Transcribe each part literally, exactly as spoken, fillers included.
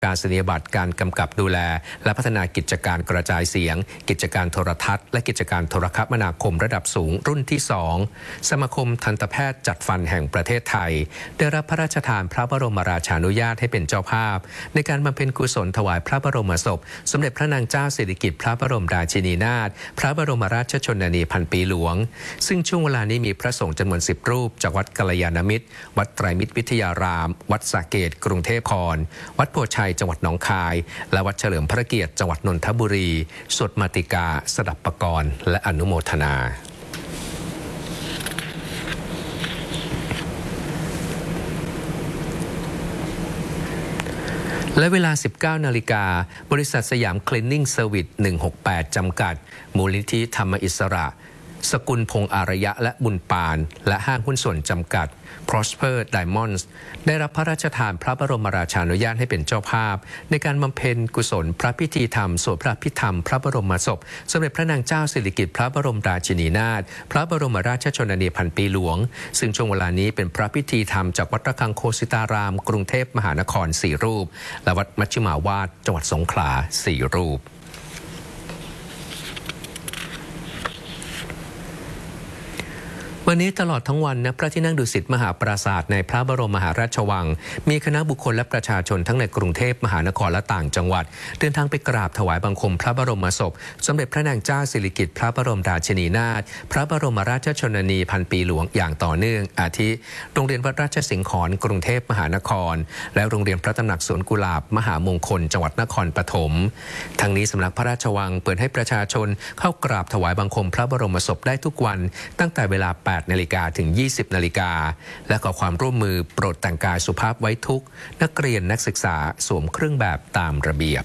การศัลยบัตรการกำกับดูแลและพัฒนากิจการกระจายเสียงกิจการโทรทัศน์และกิจการโทรคมนาคมระดับสูงรุ่นที่สองสมาคมทันตแพทย์จัดฟันแห่งประเทศไทยได้รับพระราชทานพระบรมราชานุญาตให้เป็นเจ้าภาพในการบำเพ็ญกุศลถวายพระบรมศพสมเด็จพระนางเจ้าสิริกิติ์พระบรมราชินีนาถพระบรมราชชนนีพันปีหลวงซึ่งช่วงเวลานี้มีพระสงฆ์จำนวนสิบรูปจากวัดกัลยาณมิตรวัดไตรมิตรวิทยารามวัดสระเกษกรุงเทพครวัดโพชัยจังหวัดหนองคายและวัดเฉลิมพระเกียรติจังหวัดนนทบุรีสวดมาติกาสดับปกรณ์และอนุโมทนาและเวลา สิบเก้านาฬิกาบริษัทสยามคลีนนิ่งเซอร์วิสหนึ่งหกแปดจำกัดมูลนิธิธรรมอิสระสกุลพงษ์อารยะและบุญปานและห้างหุ้นส่วนจำกัด Prosper Diamonds ได้รับพระราชทานพระบรมราชานุญาตให้เป็นเจ้าภาพในการบำเพ็ญกุศลพระพิธีธรรมสวดพระพิธรรมพระบรมศพสมเด็จพระนางเจ้าสิริกิติ์พระบรมราชินีนาถพระบรมราชชนนีพันปีหลวงซึ่งช่วงเวลานี้เป็นพระพิธีธรรมจากวัดระฆังโคสิตารามกรุงเทพมหานครสี่รูปและวัดมัชฌิมาวาสจังหวัดสงขลาสี่รูปวันนี้ตลอดทั้งวันณพระที่นั่งดุสิตมหาปราสาทในพระบรมมหาราชวังมีคณะบุคคลและประชาชนทั้งในกรุงเทพมหานครและต่างจังหวัดเดินทางไปกราบถวายบังคมพระบรมศพสมเด็จพระนางเจ้าสิริกิติ์พระบรมราชินีนาถพระบรมราชชนนีพันปีหลวงอย่างต่อเนื่องอาทิโรงเรียนวัดราชสิงห์ขอนกรุงเทพมหานครและโรงเรียนพระตำหนักสวนกุหลาบมหามงคลจังหวัดนครปฐมทั้งนี้สำนักพระราชวังเปิดให้ประชาชนเข้ากราบถวายบังคมพระบรมศพได้ทุกวันตั้งแต่เวลา แปดนาฬิกาถึงยี่สิบนาฬิกาและขอความร่วมมือโปรดแต่งกายสุภาพไว้ทุกนักเรียนนักศึกษาสวมเครื่องแบบตามระเบียบ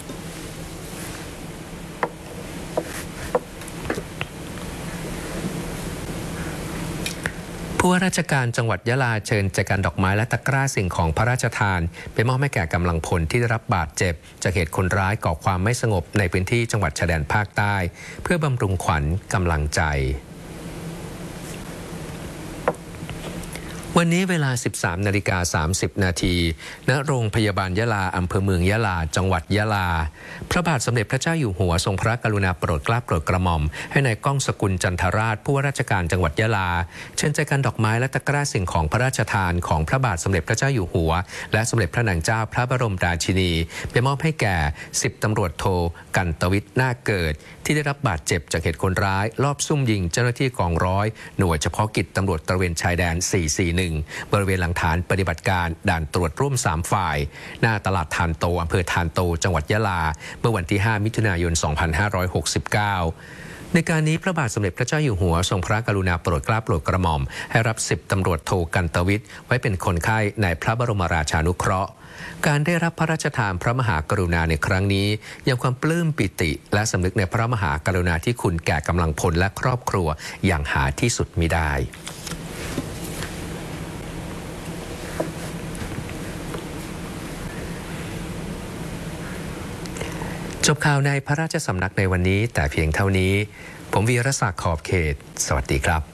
ผู้ว่าราชการจังหวัดยะลาเชิญแจกันดอกไม้และตะกร้าสิ่งของพระราชทานไปมอบให้แก่กำลังพลที่ได้รับบาดเจ็บจากเหตุคนร้ายก่อความไม่สงบในพื้นที่จังหวัดชายแดนภาคใต้เพื่อบำรุงขวัญกำลังใจวันนี้เวลา สิบสามนาฬิกาสามสิบนาทีณโรงพยาบาลยะลาอำเภอเมืองยะลาจังหวัดยะลาพระบาทสมเด็จพระเจ้าอยู่หัวทรงพระกรุณาโปรดเกล้าโปรดกระหม่อมให้นายก้องสกุลจันทราชผู้ว่าราชการจังหวัดยะลาเชิญแจกันดอกไม้และตะกร้าสิ่งของพระราชทานของพระบาทสมเด็จพระเจ้าอยู่หัวและสมเด็จพระนางเจ้าพระบรมราชินีไปมอบให้แก่สิบตำรวจโทกันตวิทย์นาคเกิดที่ได้รับบาดเจ็บจากเหตุคนร้ายลอบซุ่มยิงเจ้าหน้าที่กองร้อยหน่วยเฉพาะกิจตำรวจตระเวนชายแดนสี่สี่หนึ่งบริเวณหลังฐานปฏิบัติการด่านตรวจร่วมสามฝ่ายหน้าตลาดทานโตอำเภอทานโตจังหวัดยะลาเมื่อวันที่ห้ามิถุนายนสองพันห้าร้อยหกสิบเก้าในการนี้พระบาทสมเด็จพระเจ้าอยู่หัวทรงพระกรุณาโปรดเกล้าโปรดกระหม่อมให้รับสิบตำรวจโทกันตวิทย์ไว้เป็นคนไข้ในพระบรมราชานุเคราะห์การได้รับพระราชทานพระมหากรุณาในครั้งนี้ยังความปลื้มปิติและสำนึกในพระมหากรุณาธิคุณแก่กำลังพลและครอบครัวอย่างหาที่สุดมิได้จบข่าวในพระราชสำนักในวันนี้แต่เพียงเท่านี้ผมวีรศักดิ์ขอบเขตสวัสดีครับ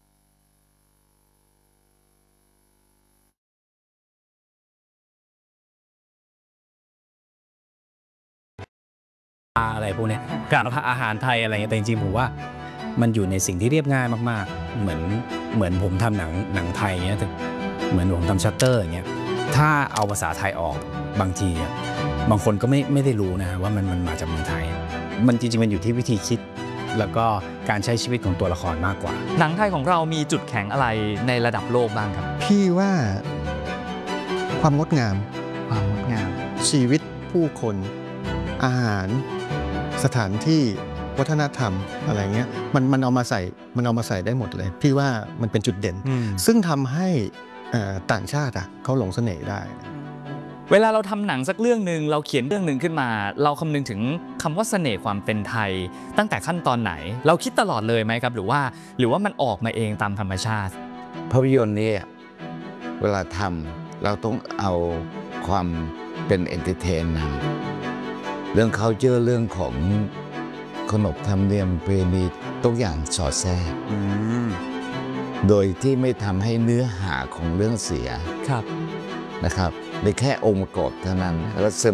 อะไรพวกนี้การอาหารไทยอะไรเงี้ยแต่จริงๆผมว่ามันอยู่ในสิ่งที่เรียบง่ายมากๆเหมือนเหมือนผมทำหนังหนังไทยเงี้ยเหมือนผมทำชัตเตอร์อย่างเงี้ยถ้าเอาภาษาไทยออกบางทีบางคนก็ไม่ไม่ได้รู้นะว่ามันมันมาจากเมืองไทยมันจริงๆมันอยู่ที่วิธีคิดแล้วก็การใช้ชีวิตของตัวละครมากกว่าหนังไทยของเรามีจุดแข็งอะไรในระดับโลกบ้างครับพี่ว่าความงดงามความงดงามชีวิตผู้คนอาหารสถานที่วัฒนธรรมอะไรเงี้ยมันมันเอามาใส่มันเอามาใส่ได้หมดเลยพี่ว่ามันเป็นจุดเด่นซึ่งทำให้ต่างชาติอ่ะเขาหลงเสน่ห์ได้เวลาเราทำหนังสักเรื่องหนึ่งเราเขียนเรื่องหนึ่งขึ้นมาเราคำนึงถึงคำว่าเสน่ห์ความเป็นไทยตั้งแต่ขั้นตอนไหนเราคิดตลอดเลยไหมครับหรือว่าหรือว่ามันออกมาเองตามธรรมชาติภาพยนตร์นี่เวลาทำเราต้องเอาความเป็นเอนเตอร์เทนนำเรื่อง culture เรื่องของขนบธรรมเนียมประเพณีทุกอย่างสอดแทรกโดยที่ไม่ทำให้เนื้อหาของเรื่องเสียนะครับในแค่องค์ประกอบเท่านั้นแล้วซึม